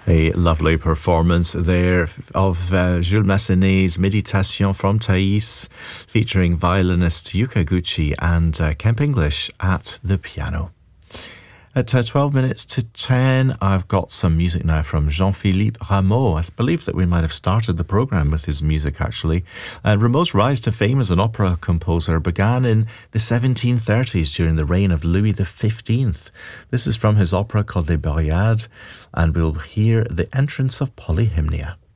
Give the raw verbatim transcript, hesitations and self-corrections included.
A lovely performance there of uh, Jules Massenet's Méditation from Thais, featuring violinist Yuka Gucci and uh, Kemp English at the piano. At uh, twelve minutes to ten, I've got some music now from Jean-Philippe Rameau. I believe that we might have started the programme with his music, actually. Uh, Rameau's rise to fame as an opera composer began in the seventeen thirties during the reign of Louis the fifteenth. This is from his opera called Les Boreades, and we'll hear the entrance of Polyhymnia.